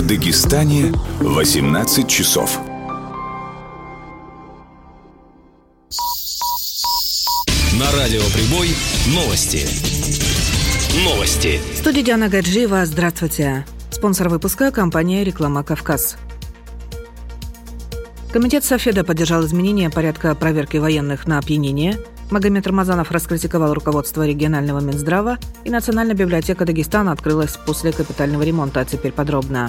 В Дагестане 18 часов. На радио «Прибой» новости. В студии Диана Гаджиева. Здравствуйте. Спонсор выпуска – компания «Реклама Кавказ». Комитет Софеда поддержал изменение порядка проверки военных на опьянение. Магомед Рамазанов раскритиковал руководство регионального Минздрава, и Национальная библиотека Дагестана открылась после капитального ремонта. А теперь подробно.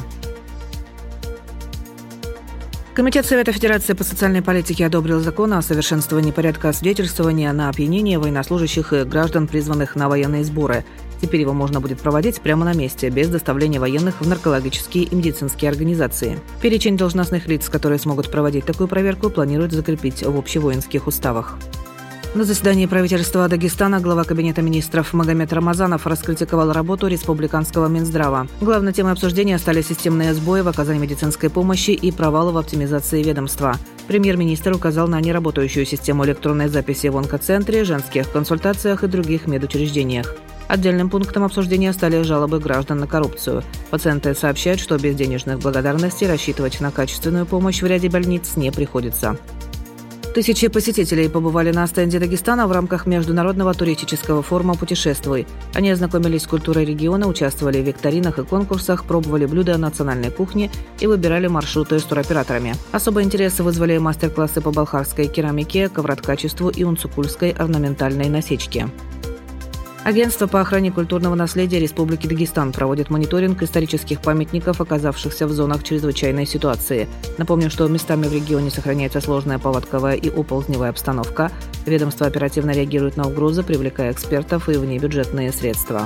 Комитет Совета Федерации по социальной политике одобрил закон о совершенствовании порядка освидетельствования на опьянение военнослужащих и граждан, призванных на военные сборы. Теперь его можно будет проводить прямо на месте, без доставления военных в наркологические и медицинские организации. Перечень должностных лиц, которые смогут проводить такую проверку, планируют закрепить в общевоинских уставах. На заседании правительства Дагестана глава Кабинета министров Магомед Рамазанов раскритиковал работу республиканского Минздрава. Главной темой обсуждения стали системные сбои в оказании медицинской помощи и провалы в оптимизации ведомства. Премьер-министр указал на неработающую систему электронной записи в онкоцентре, женских консультациях и других медучреждениях. Отдельным пунктом обсуждения стали жалобы граждан на коррупцию. Пациенты сообщают, что без денежных благодарностей рассчитывать на качественную помощь в ряде больниц не приходится. Тысячи посетителей побывали на стенде Дагестана в рамках международного туристического форума «Путешествуй». Они ознакомились с культурой региона, участвовали в викторинах и конкурсах, пробовали блюда национальной кухни и выбирали маршруты с туроператорами. Особый интерес вызвали мастер-классы по балхарской керамике, ковроткачеству и унцукульской орнаментальной насечке. Агентство по охране культурного наследия Республики Дагестан проводит мониторинг исторических памятников, оказавшихся в зонах чрезвычайной ситуации. Напомню, что местами в регионе сохраняется сложная паводковая и оползневая обстановка. Ведомство оперативно реагирует на угрозы, привлекая экспертов и внебюджетные средства.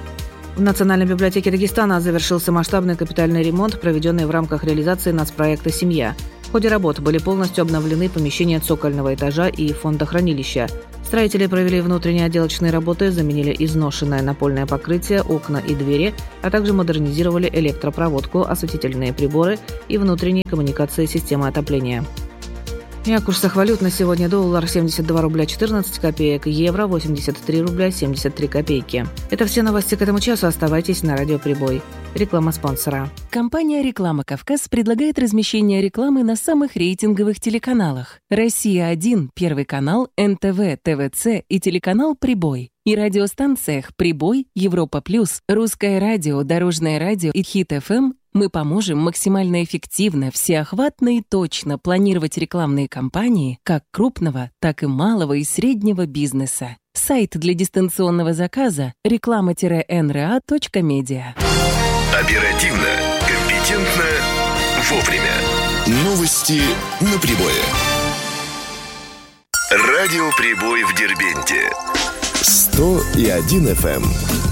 В Национальной библиотеке Дагестана завершился масштабный капитальный ремонт, проведенный в рамках реализации нацпроекта «Семья». В ходе работ были полностью обновлены помещения цокольного этажа и фондохранилища. Строители провели внутренние отделочные работы, заменили изношенное напольное покрытие, окна и двери, а также модернизировали электропроводку, осветительные приборы и внутренние коммуникации системы отопления. И о курсах валют на сегодня: доллар 72 рубля 14 копеек, евро 83 рубля 73 копейки. Это все новости к этому часу. Оставайтесь на радио «Прибой». Реклама спонсора. Компания «Реклама Кавказ» предлагает размещение рекламы на самых рейтинговых телеканалах: «Россия-1», Первый канал, НТВ, ТВЦ и телеканал «Прибой». И радиостанциях «Прибой», «Европа Плюс», «Русское радио», «Дорожное радио» и «Хит-ФМ». Мы поможем максимально эффективно, всеохватно и точно планировать рекламные кампании как крупного, так и малого и среднего бизнеса. Сайт для дистанционного заказа – реклама-nra.media. Оперативно, компетентно, вовремя. Новости на Прибое. Радио «Прибой» в Дербенте. 101 FM.